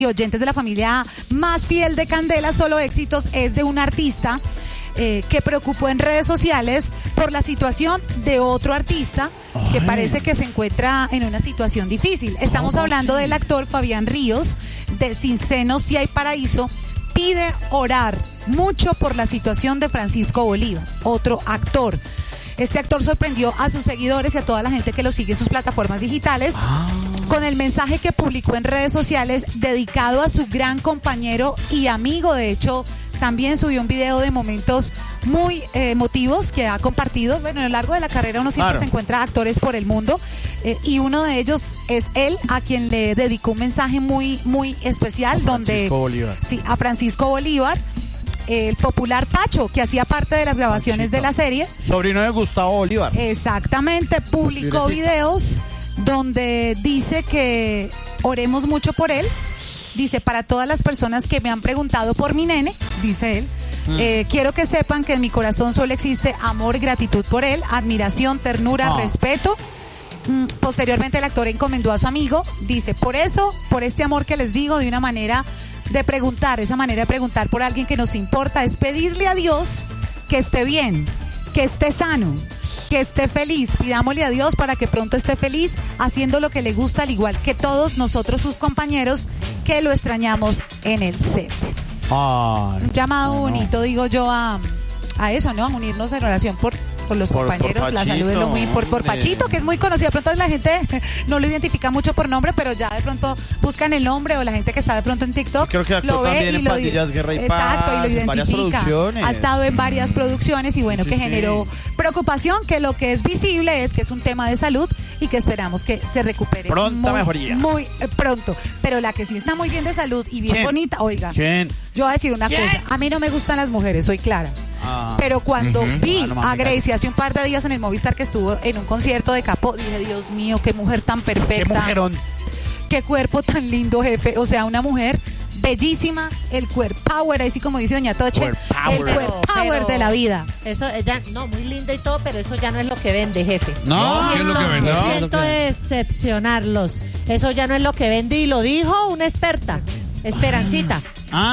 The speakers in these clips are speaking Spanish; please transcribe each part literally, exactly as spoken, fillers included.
y oyentes de la familia más fiel de Candela Solo Éxitos, es de un artista eh, que preocupó en redes sociales por la situación de otro artista que Ay. parece que se encuentra en una situación difícil. Estamos hablando sí? del actor Fabián Ríos, de Sin Senos Si Hay Paraíso. Pide orar mucho por la situación de Francisco Bolívar, otro actor. Este actor sorprendió a sus seguidores y a toda la gente que lo sigue en sus plataformas digitales ah. con el mensaje que publicó en redes sociales dedicado a su gran compañero y amigo. De hecho, también subió un video de momentos muy eh, emotivos que ha compartido. Bueno, a lo largo de la carrera uno siempre claro. se encuentra actores por el mundo eh, y uno de ellos es él, a quien le dedicó un mensaje muy, muy especial. A donde Francisco Bolívar. Sí, a Francisco Bolívar, el popular Pacho, que hacía parte de las grabaciones Pachito. de la serie. Sobrino de Gustavo Bolívar. Exactamente, publicó videos donde dice que oremos mucho por él. Dice, para todas las personas que me han preguntado por mi nene, dice él, mm. eh, quiero que sepan que en mi corazón solo existe amor y gratitud por él, admiración, ternura, ah. respeto. Mm, posteriormente el actor encomendó a su amigo, dice, por eso, por este amor que les digo, de una manera de preguntar, esa manera de preguntar por alguien que nos importa, es pedirle a Dios que esté bien, que esté sano, que esté feliz. Pidámosle a Dios para que pronto esté feliz haciendo lo que le gusta, al igual que todos nosotros, sus compañeros, que lo extrañamos en el set. Ay, Un llamado no, bonito, no. digo yo, a, a eso, ¿no? A unirnos en oración por, por los por, compañeros, por la salud de lo muy por, por Pachito, que es muy conocido. De pronto la gente no lo identifica mucho por nombre, pero ya de pronto buscan el nombre, o la gente que está de pronto en TikTok creo que lo ve y en lo Pandillas Guerra y exacto, Paz, y lo en varias identifica. producciones. Ha estado en varias producciones y bueno, sí, que sí, generó sí. preocupación, que lo que es visible es que es un tema de salud y que esperamos que se recupere pronta muy, mejoría. muy eh, pronto. Pero la que sí está muy bien de salud y bien ¿Quién? bonita, oiga, ¿Quién? yo voy a decir una ¿Quién? cosa, a mí no me gustan las mujeres, soy clara. Ah. Pero cuando uh-huh. vi ah, no, a Gracie hace un par de días en el Movistar, que estuvo en un concierto de Capo, dije, Dios mío, qué mujer tan perfecta. Qué mujerón. Qué cuerpo tan lindo, jefe. O sea, una mujer bellísima, el cuerpo power, así como dice doña Toche, el cuerpo power de la vida. Eso, ella, no, muy linda y todo, pero eso ya no es lo que vende, jefe. No, no ¿qué es lo que vende? No, siento no, decepcionarlos. Eso ya no es lo que vende y lo dijo una experta. Esperancita.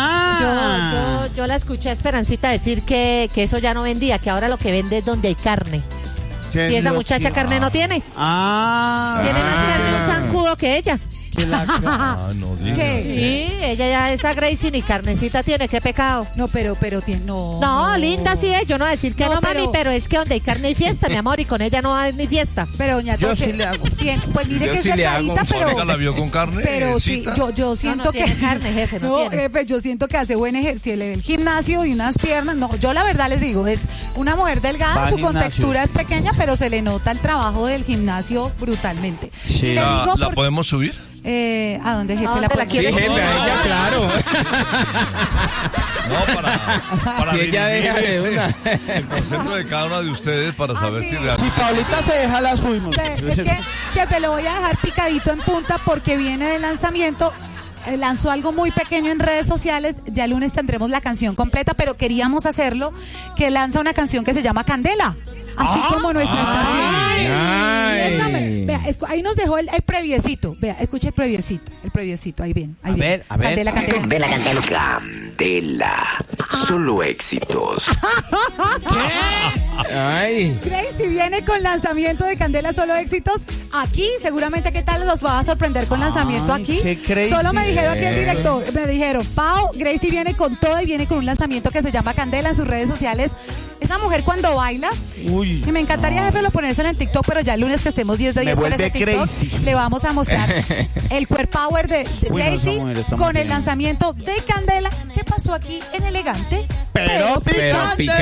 Ah. Yo, yo, yo la escuché a Esperancita decir que, que eso ya no vendía, que ahora lo que vende es donde hay carne. Y esa muchacha carne no tiene. Ah. Tiene más carne un zancudo que ella. La ah, no sí, ella ya esa Gracie ni carnecita tiene, qué pecado. No, pero, pero tiene, no. No, linda sí es, yo no voy a decir que no, no pero, mami, pero es que donde hay carne hay fiesta, mi amor, y con ella no hay ni fiesta. Pero doña yo Toche, sí le hago. Tiene, pues mire yo que sí es delgadita, pero. ¿Mónica la vio con carne? Pero sí, yo, yo siento no, no que. Tiene carne, jefe, no, no tiene. jefe, yo siento que hace buen ejercicio, el gimnasio y unas piernas. No, yo la verdad les digo, es una mujer delgada, Va su gimnasio. contextura es pequeña, pero se le nota el trabajo del gimnasio brutalmente. Sí. Le ¿La, digo ¿la por, podemos subir? Eh, ¿A dónde, jefe? ¿A ¿La, dónde la puede- quiere? Sí, jefe, a ella, claro. No, para, para Si ella dirimir deja de ese- una. el concepto de cada una de ustedes para Ah, saber sí. si Si realmente... Paulita se deja, la subimos. Es que, jefe, lo voy a dejar picadito en punta porque viene de lanzamiento. Eh, lanzó algo muy pequeño en redes sociales. Ya el lunes tendremos la canción completa, pero queríamos hacerlo, que lanza una canción que se llama Candela. Así Ah, como nuestra ay, estación. ay. Déjame, vea, escu- ahí nos dejó el, el previecito. Vea, escuche el previecito. El previecito, ahí bien. Ahí A bien. ver, a ver. Candela, Candela. Candela, Candela. Candela. Solo éxitos. Ay. Gracie viene con lanzamiento de Candela Solo Éxitos aquí, seguramente qué tal los va a sorprender con lanzamiento Ay, aquí. qué crazy. Solo me dijeron aquí el director, me dijeron, Pau, Gracie viene con todo y viene con un lanzamiento que se llama Candela en sus redes sociales. Esa mujer cuando baila, Uy. que me encantaría, jefe, lo ponérselo en TikTok, pero ya el lunes que estemos diez de Me diez con vuelve ese TikTok, crazy. le vamos a mostrar el core power de, de Uy, no, esa Gracie mujer está muy con el bien. lanzamiento de Candela. ¿Qué pasó aquí en Elegante? Pero Pero picante. pica.